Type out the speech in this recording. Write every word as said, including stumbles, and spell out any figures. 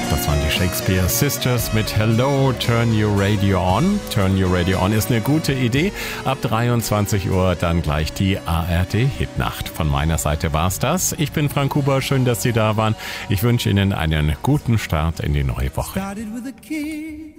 Das waren die Shakespeare Sisters mit Hello, Turn Your Radio On. Turn Your Radio On ist eine gute Idee. Ab dreiundzwanzig Uhr dann gleich die A R D-Hitnacht. Von meiner Seite war's das. Ich bin Frank Huber, schön, dass Sie da waren. Ich wünsche Ihnen einen guten Start in die neue Woche.